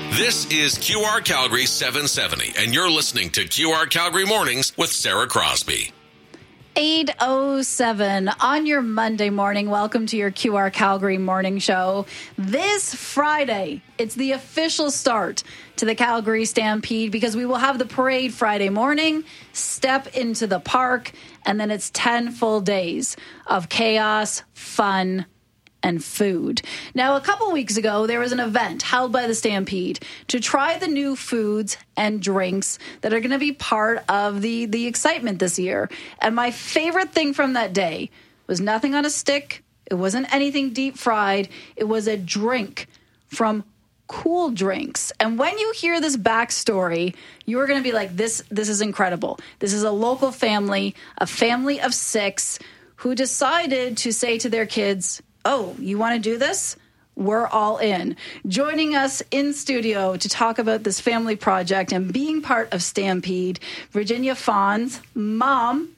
This is QR Calgary 770, and you're listening to QR Calgary Mornings with Sarah Crosby. 8:07 on your Monday morning. Welcome to your QR Calgary morning show. This Friday, it's the official start to the Calgary Stampede because we will have the parade Friday morning, step into the park, and then it's 10 full days of chaos, fun, and food. Now, a couple weeks ago, there was an event held by the Stampede to try the new foods and drinks that are going to be part of the excitement this year. And my favorite thing from that day was nothing on a stick. It wasn't anything deep fried. It was a drink from Cool Drinks. And when you hear this backstory, you're going to be like, this is incredible. This is a local family, a family of 6 who decided to say to their kids, oh, you want to do this? We're all in. Joining us in studio to talk about this family project and being part of Stampede, Virginia Fons, mom,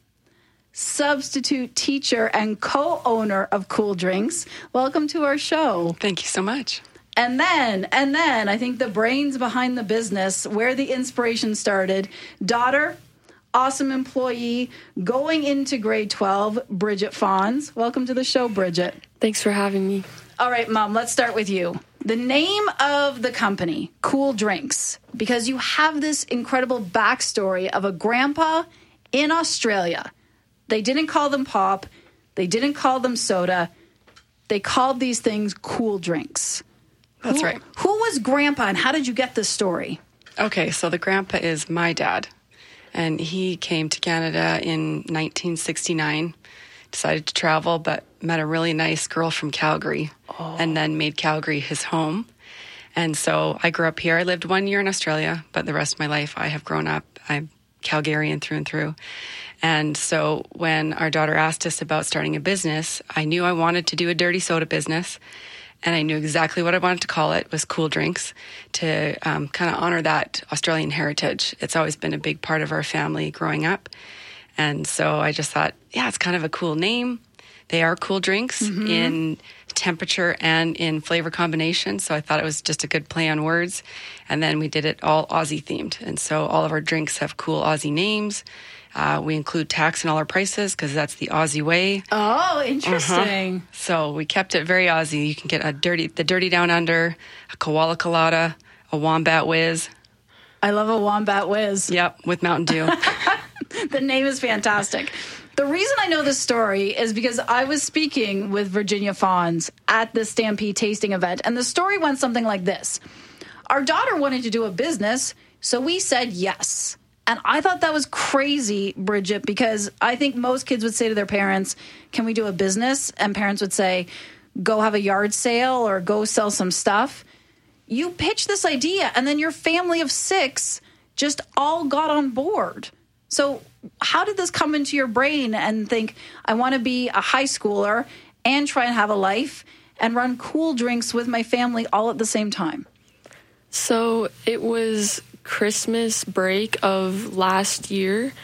substitute teacher, and co-owner of Cool Drinks. Welcome to our show. Thank you so much. And then, I think the brains behind the business, where the inspiration started, daughter, awesome employee, going into grade 12, Bridget Fons. Welcome to the show, Bridget. Thanks for having me. All right, Mom, let's start with you. The name of the company, Cool Drinks, because you have this incredible backstory of a grandpa in Australia. They didn't call them pop. They didn't call them soda. They called these things Cool Drinks. That's right. Who was grandpa and how did you get this story? Okay, so the grandpa is my dad. And he came to Canada in 1969, decided to travel, but met a really nice girl from Calgary and then made Calgary his home. And so I grew up here. I lived 1 year in Australia, but the rest of my life I have grown up. I'm Calgarian through and through. And so when our daughter asked us about starting a business, I knew I wanted to do a dirty soda business. And I knew exactly what I wanted to call it, was Cool Drinks, to kind of honor that Australian heritage. It's always been a big part of our family growing up. And so I just thought, yeah, it's kind of a cool name. They are cool drinks in temperature and in flavor combination. So I thought it was just a good play on words. And then we did it all Aussie themed. And so all of our drinks have cool Aussie names. We include tax in all our prices because that's the Aussie way. Oh, interesting. So we kept it very Aussie. You can get the Dirty Down Under, a Koala Colada, a Wombat Whiz. I love a Wombat Whiz. Yep, with Mountain Dew. The name is fantastic. The reason I know this story is because I was speaking with Virginia Fons at the Stampede tasting event, and the story went something like this. Our daughter wanted to do a business, so we said yes. And I thought that was crazy, Bridget, because I think most kids would say to their parents, can we do a business? And parents would say, go have a yard sale or go sell some stuff. You pitched this idea, and then your family of 6 just all got on board. So how did this come into your brain and think, I want to be a high schooler and try and have a life and run Cool Drinks with my family all at the same time? So it was Christmas break of last year,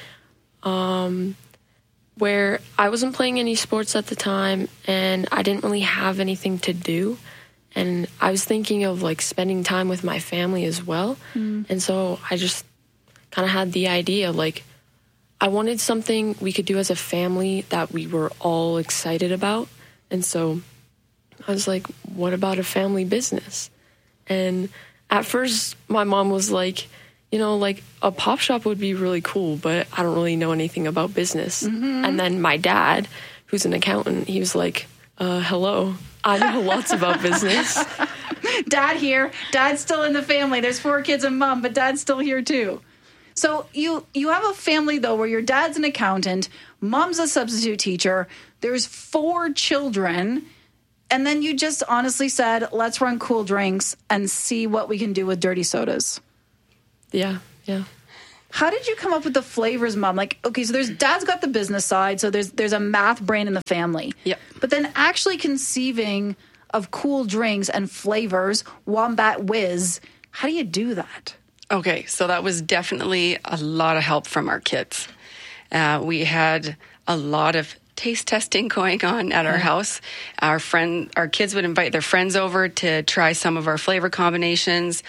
where I wasn't playing any sports at the time and I didn't really have anything to do. And I was thinking of like spending time with my family as well. And so I just kind of had the idea, like, I wanted something we could do as a family that we were all excited about. And so I was like, what about a family business? And at first my mom was like, you know, like a pop shop would be really cool, but I don't really know anything about business. And then my dad, who's an accountant, he was like, hello, I know lots about business. Dad here. Dad's still in the family. There's 4 kids and mom, but dad's still here too. So you have a family, though, where your dad's an accountant, mom's a substitute teacher, there's 4 children, and then you just honestly said, let's run Cool Drinks and see what we can do with dirty sodas. Yeah. How did you come up with the flavors, Mom? Like, okay, so dad's got the business side, so there's a math brain in the family. Yep. But then actually conceiving of Cool Drinks and flavors, Wombat Whiz, how do you do that? Okay, so that was definitely a lot of help from our kids. We had a lot of taste testing going on at our house. Our kids would invite their friends over to try some of our flavor combinations,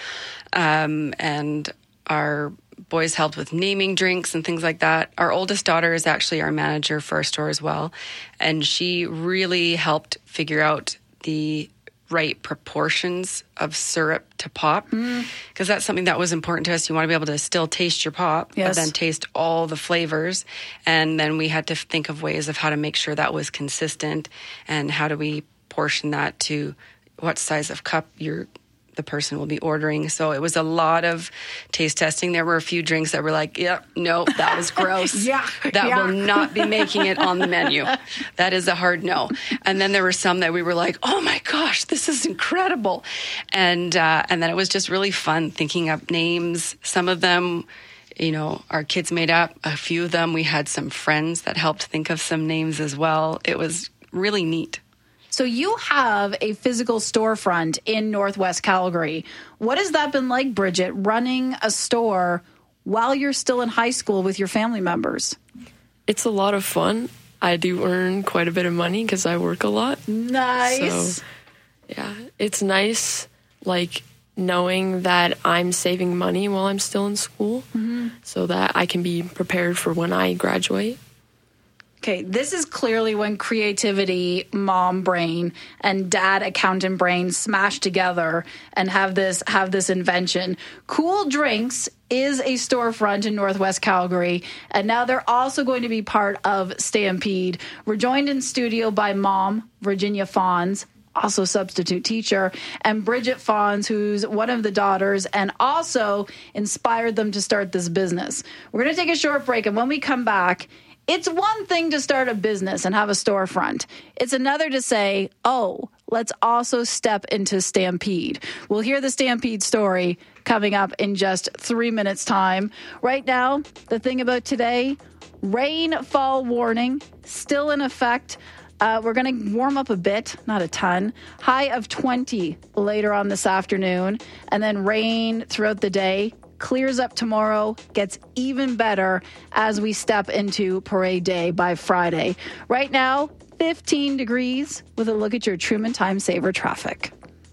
and our boys helped with naming drinks and things like that. Our oldest daughter is actually our manager for our store as well, and she really helped figure out the right proportions of syrup to pop, because that's something that was important to us. You want to be able to still taste your pop, but then taste all the flavors. And then we had to think of ways of how to make sure that was consistent, and how do we portion that to what size of cup the person will be ordering. So it was a lot of taste testing. There were a few drinks that were like, no, that was gross. That will not be making it on the menu. That is a hard no. And then there were some that we were like, oh my gosh, this is incredible. And then it was just really fun thinking up names. Some of them, our kids made up. A few of them, we had some friends that helped think of some names as well. It was really neat. So you have a physical storefront in Northwest Calgary. What has that been like, Bridget, running a store while you're still in high school with your family members? It's a lot of fun. I do earn quite a bit of money because I work a lot. Nice. So, yeah, it's nice, knowing that I'm saving money while I'm still in school so that I can be prepared for when I graduate. Okay, this is clearly when creativity, mom brain, and dad accountant brain smash together and have this invention. Cool Drinks is a storefront in Northwest Calgary, and now they're also going to be part of Stampede. We're joined in studio by mom, Virginia Fons, also substitute teacher, and Bridget Fons, who's one of the daughters and also inspired them to start this business. We're going to take a short break, and when we come back, it's one thing to start a business and have a storefront. It's another to say, let's also step into Stampede. We'll hear the Stampede story coming up in just 3 minutes' time. Right now, the thing about today, rainfall warning still in effect. We're going to warm up a bit, not a ton. High of 20 later on this afternoon, and then rain throughout the day. Clears up tomorrow, gets even better as we step into Parade Day by Friday. Right now, 15 degrees with a look at your Truman Time Saver traffic.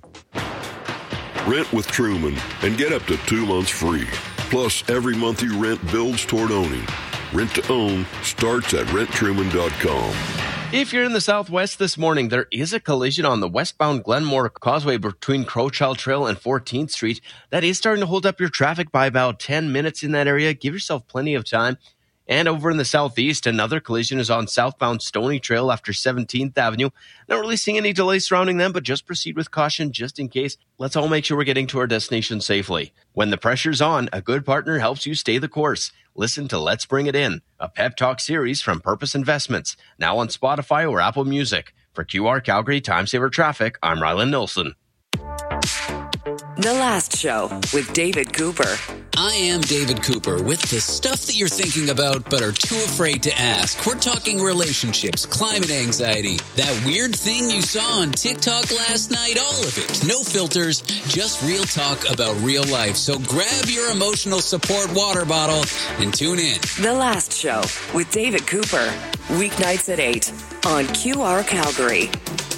Rent with Truman and get up to 2 months free. Plus, every month you rent builds toward owning. Rent to own starts at renttruman.com. If you're in the Southwest this morning, there is a collision on the westbound Glenmore Causeway between Crowchild Trail and 14th Street. That is starting to hold up your traffic by about 10 minutes in that area. Give yourself plenty of time. And over in the southeast, another collision is on southbound Stony Trail after 17th Avenue. Not really seeing any delays surrounding them, but just proceed with caution just in case. Let's all make sure we're getting to our destination safely. When the pressure's on, a good partner helps you stay the course. Listen to Let's Bring It In, a pep talk series from Purpose Investments, now on Spotify or Apple Music. For QR Calgary Time Saver Traffic, I'm Rylan Nilsson. The Last Show with David Cooper. I am David Cooper with the stuff that you're thinking about but are too afraid to ask. We're talking relationships, climate anxiety, that weird thing you saw on TikTok last night, all of it. No filters, just real talk about real life. So grab your emotional support water bottle and tune in. The Last Show with David Cooper. Weeknights at 8 on QR Calgary.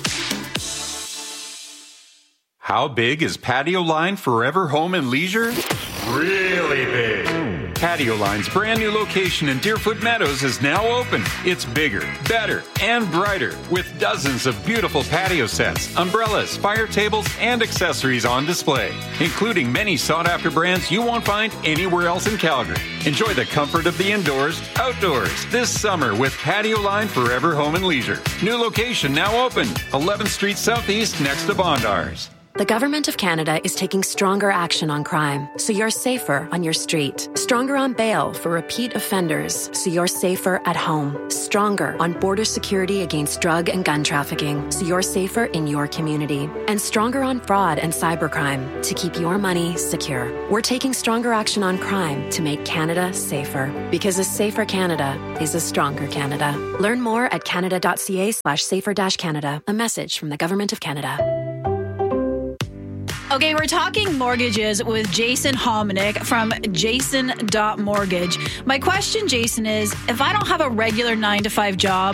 How big is Patio Line Forever Home and Leisure? Really big. Patio Line's brand new location in Deerfoot Meadows is now open. It's bigger, better, and brighter with dozens of beautiful patio sets, umbrellas, fire tables, and accessories on display, including many sought-after brands you won't find anywhere else in Calgary. Enjoy the comfort of the indoors, outdoors this summer with Patio Line Forever Home and Leisure. New location now open, 11th Street Southeast next to Bondars. The Government of Canada is taking stronger action on crime, so you're safer on your street. Stronger on bail for repeat offenders, so you're safer at home. Stronger on border security against drug and gun trafficking, so you're safer in your community. And stronger on fraud and cybercrime, to keep your money secure. We're taking stronger action on crime to make Canada safer. Because a safer Canada is a stronger Canada. Learn more at canada.ca/safer-Canada. A message from the Government of Canada. Okay, we're talking mortgages with Jason Hominick from Jason.Mortgage. My question, Jason, is if I don't have a regular 9-to-5 job,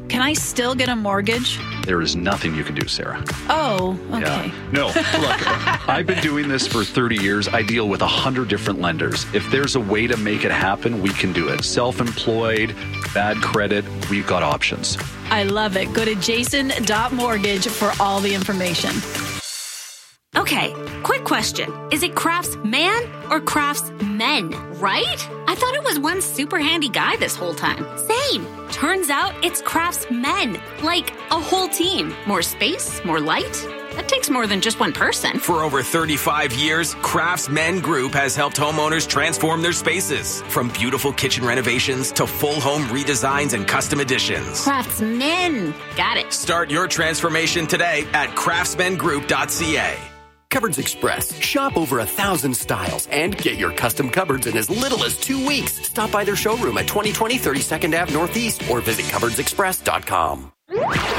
can I still get a mortgage? There is nothing you can do, Sarah. Oh, okay. Yeah. No, look, I've been doing this for 30 years. I deal with 100 different lenders. If there's a way to make it happen, we can do it. Self-employed, bad credit, we've got options. I love it. Go to jason.mortgage for all the information. Okay, quick question. Is it Craftsman or Craftsmen, right? I thought it was one super handy guy this whole time. Same. Turns out it's Craftsmen, like a whole team. More space, more light. That takes more than just one person. For over 35 years, Craftsmen Group has helped homeowners transform their spaces. From beautiful kitchen renovations to full home redesigns and custom additions. Craftsmen. Got it. Start your transformation today at craftsmengroup.ca. Cupboards Express. Shop over 1,000 styles and get your custom cupboards in as little as 2 weeks. Stop by their showroom at 2020 32nd Ave Northeast or visit cupboardsexpress.com.